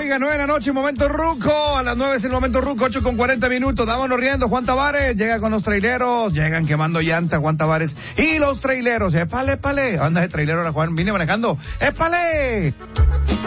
Oiga, 9 de la noche, momento ruco. A las 9 es el momento ruco, 8:40. Vámonos riendo. Juan Tavares llega con los traileros. Llegan quemando llanta, Juan Tavares. Y los traileros. Épale. Anda ese trailero ahora, Juan. Vine manejando. Épale.